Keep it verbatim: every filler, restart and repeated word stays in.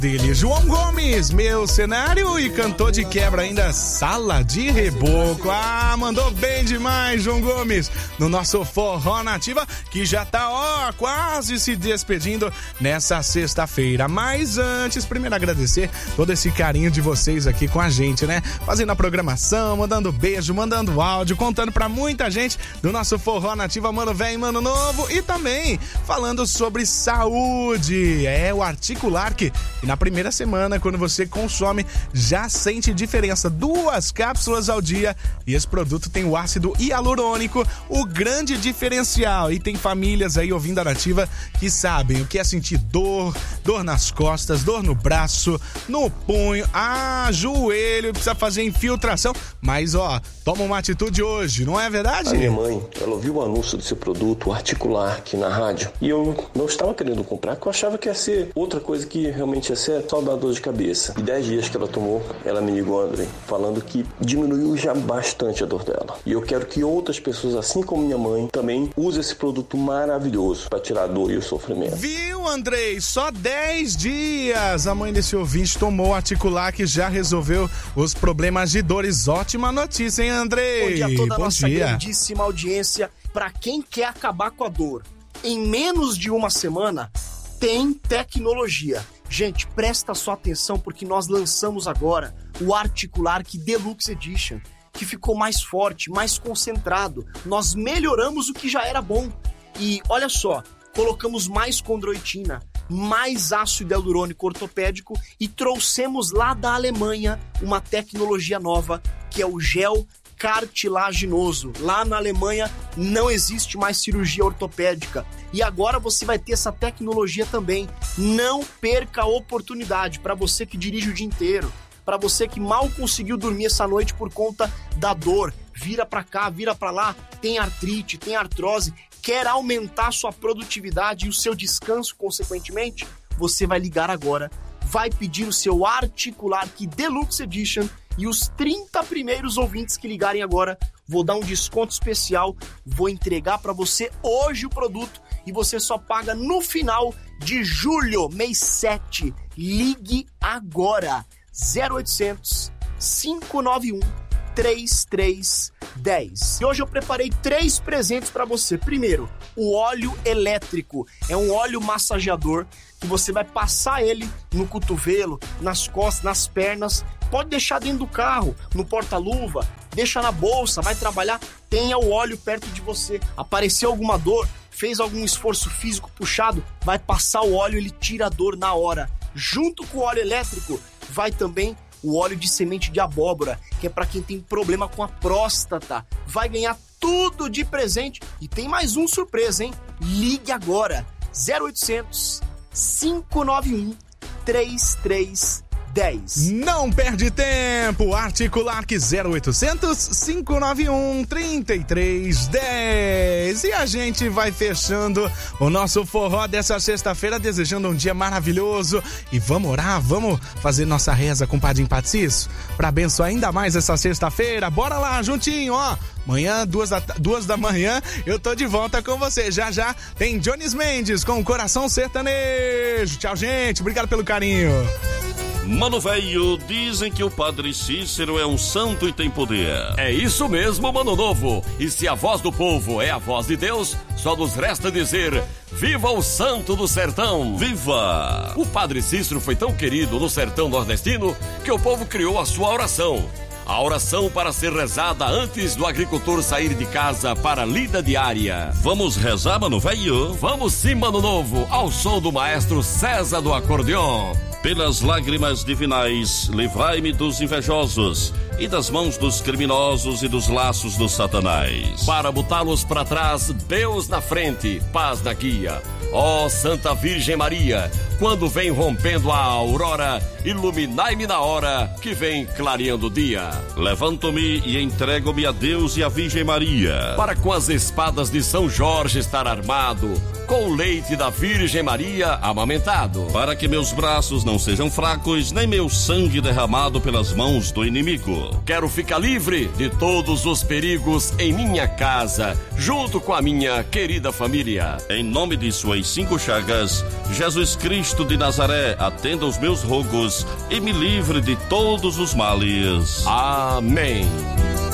dele, João Gomes, meu cenário, e cantou de quebra ainda Sala de Reboco. Ah, mandou bem demais, João Gomes, no nosso Forró Nativa, que já tá, ó, quase se despedindo nessa sexta-feira. Mas antes, primeiro agradecer todo esse carinho de vocês aqui com a gente, né? Fazendo a programação, mandando beijo, mandando áudio, contando pra muita gente do nosso Forró Nativa, Mano Velho e Mano Novo, e também falando sobre saúde. É o Articular que na primeira semana, quando você consome, já sente diferença. Duas cápsulas ao dia, e esse produto tem o ácido hialurônico, o grande diferencial. E tem famílias aí ouvindo a Nativa que sabem o que é sentir dor, dor nas costas, dor no braço, no punho, ah, joelho, precisa fazer infiltração. Mas ó, toma uma atitude hoje, não é verdade? A minha mãe, ela ouviu o anúncio do seu produto, o Articular, aqui na rádio, e eu não estava querendo comprar, porque eu achava que ia ser outra coisa que realmente ia ser só dar dor de cabeça. E dez dias que ela tomou, ela me ligou, André, falando que diminuiu já bastante a dor dela. E eu quero que outras pessoas, assim como minha mãe, também usem esse produto maravilhoso para tirar a dor e o sofrimento. Viu, Andrei? Só dez dias a mãe desse ouvinte tomou o Articular, que já resolveu os problemas de dores. Ótima notícia, hein, Andrei? Bom dia a toda a Bom nossa dia. grandíssima audiência. Para quem quer acabar com a dor em menos de uma semana, tem tecnologia. Gente, presta sua atenção, porque nós lançamos agora o Articular que Deluxe Edition, que ficou mais forte, mais concentrado. Nós melhoramos o que já era bom. E olha só, colocamos mais condroitina, mais ácido hialurônico ortopédico, e trouxemos lá da Alemanha uma tecnologia nova, que é o gel cartilaginoso. Lá na Alemanha não existe mais cirurgia ortopédica, e agora você vai ter essa tecnologia também. Não perca a oportunidade. Para você que dirige o dia inteiro, para você que mal conseguiu dormir essa noite por conta da dor, vira para cá, vira para lá, tem artrite, tem artrose, quer aumentar sua produtividade e o seu descanso consequentemente, você vai ligar agora, vai pedir o seu Articular que Deluxe Edition, e os trinta primeiros ouvintes que ligarem agora, vou dar um desconto especial, vou entregar para você hoje o produto, e você só paga no final de julho, mês sete. Ligue agora, zero oitocentos, cinco nove um, três três um zero. E hoje eu preparei três presentes para você. Primeiro, o óleo elétrico. É um óleo massageador que você vai passar ele no cotovelo, nas costas, nas pernas. Pode deixar dentro do carro, no porta-luva, deixa na bolsa, vai trabalhar, tenha o óleo perto de você. Apareceu alguma dor, fez algum esforço físico puxado, vai passar o óleo, ele tira a dor na hora. Junto com o óleo elétrico, vai também o óleo de semente de abóbora, que é para quem tem problema com a próstata. Vai ganhar tudo de presente, e tem mais um surpresa, hein? Ligue agora, zero oitocentos, cinco nove um, três três dez. Não perde tempo, Articular que zero oitocentos, cinco nove um, três três um zero. E a gente vai fechando o nosso forró dessa sexta-feira, desejando um dia maravilhoso. E vamos orar, vamos fazer nossa reza com o Padrinho Patsisso para abençoar ainda mais essa sexta-feira. Bora lá, juntinho, ó. Amanhã, duas da, duas da manhã, eu tô de volta com você. Já já tem Jones Mendes com o Coração Sertanejo. Tchau, gente. Obrigado pelo carinho. Mano velho, dizem que o Padre Cícero é um santo e tem poder. É isso mesmo, Mano Novo. E se a voz do povo é a voz de Deus, só nos resta dizer: viva o santo do sertão! Viva! O Padre Cícero foi tão querido no sertão nordestino que o povo criou a sua oração. A oração para ser rezada antes do agricultor sair de casa para a lida diária. Vamos rezar, Mano velho? Vamos sim, Mano Novo, ao som do maestro César do acordeon. Pelas lágrimas divinais, livrai-me dos invejosos e das mãos dos criminosos e dos laços do Satanás. Para botá-los para trás, Deus na frente, paz na guia. Ó Santa Virgem Maria, quando vem rompendo a aurora, iluminai-me na hora que vem clareando o dia. Levanto-me e entrego-me a Deus e a Virgem Maria, para com as espadas de São Jorge estar armado, com o leite da Virgem Maria amamentado. Para que meus braços não sejam fracos, nem meu sangue derramado pelas mãos do inimigo. Quero ficar livre de todos os perigos em minha casa, junto com a minha querida família. Em nome de suas cinco chagas, Jesus Cristo de Nazaré, atenda os meus rogos e me livre de todos os males. Amém.